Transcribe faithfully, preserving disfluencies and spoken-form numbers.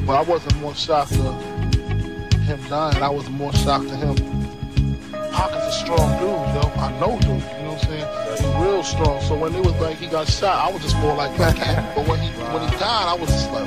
But I wasn't more shocked to him dying. I was more shocked to him. Pac is a strong dude, yo. I know dude, you know what I'm saying? He's real strong. So when it was like he got shot, I was just more like, I can't. But when he when he died, I was just like,